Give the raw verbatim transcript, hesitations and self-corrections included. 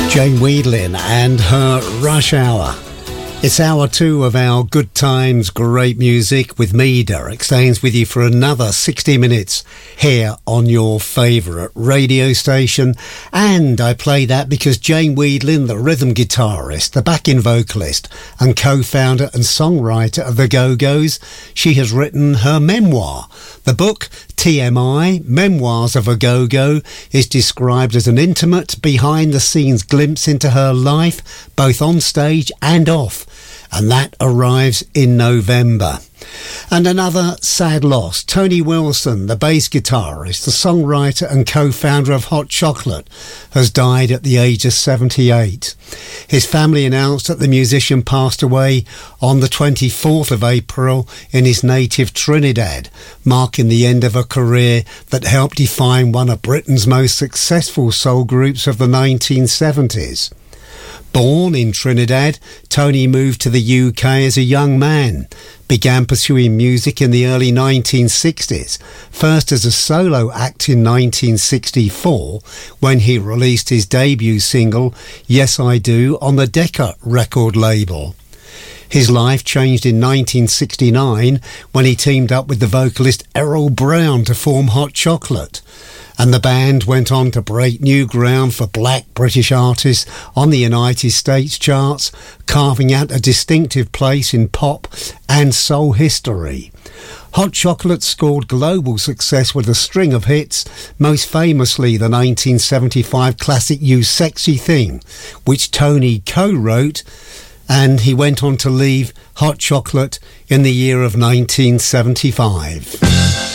Jane Wiedlin and her Rush Hour. It's hour two of our Good Times, Great Music with me, Derek Staines, with you for another sixty minutes here on your favourite radio station. And I play that because Jane Wiedlin, the rhythm guitarist, the backing vocalist and co-founder and songwriter of the Go-Go's, she has written her memoir. The book, T M I, Memoirs of a Go-Go, is described as an intimate, behind-the-scenes glimpse into her life, both on stage and off. And that arrives in November. And another sad loss. Tony Wilson, the bass guitarist, the songwriter and co-founder of Hot Chocolate, has died at the age of seventy-eight. His family announced that the musician passed away on the twenty-fourth of April in his native Trinidad, marking the end of a career that helped define one of Britain's most successful soul groups of the nineteen seventies. Born in Trinidad, Tony moved to the U K as a young man, began pursuing music in the early nineteen sixties, first as a solo act in nineteen sixty-four, when he released his debut single, Yes I Do, on the Decca record label. His life changed in nineteen sixty-nine when he teamed up with the vocalist Errol Brown to form Hot Chocolate. And the band went on to break new ground for black British artists on the United States charts, carving out a distinctive place in pop and soul history. Hot Chocolate scored global success with a string of hits, most famously the nineteen seventy-five classic You Sexy Thing, which Tony co-wrote, and he went on to leave Hot Chocolate in the year of nineteen seventy-five.